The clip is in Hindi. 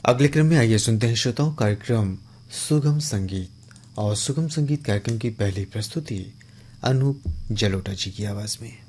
अगले क्रम में आइए सुनते हैं श्रोताओं कार्यक्रम सुगम संगीत। और सुगम संगीत कार्यक्रम की पहली प्रस्तुति अनूप जलोटा जी की आवाज में।